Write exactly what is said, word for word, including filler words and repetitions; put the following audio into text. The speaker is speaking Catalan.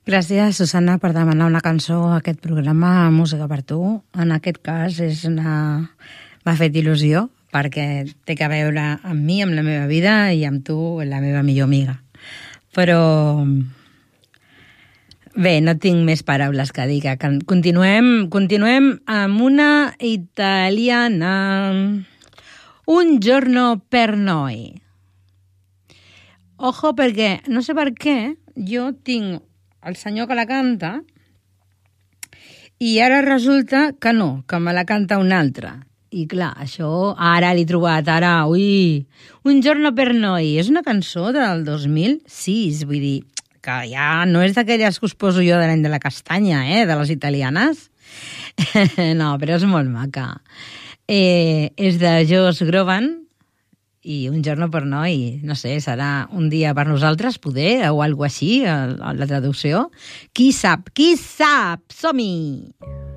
Gràcies, Susana, per demanar una cançó a aquest programa Música per tu. En aquest cas és una... m'ha fet il·lusió perquè té que veure amb mi, amb la meva vida i amb tu, la meva millor amiga. Però bé, no tinc més paraules que dir. Continuem, continuem amb una italiana. Un giorno per noi. Ojo, perquè no sé per què jo tinc el senyor que la canta i ara resulta que no, que me la canta un altre. I clar, això ara l'he trobat, ara, ui, Un giorno per noi. És una cançó del dos mil sis, vull dir, que ja no és d'aquelles que us poso jo de l'any de la castanya, eh, de les italianes. No, però és molt maca. Eh, és de Josh Groban, i Un giorno per noi, no sé, serà un dia per nosaltres, poder, o alguna així, la traducció. Qui sap, qui sap, som-hi!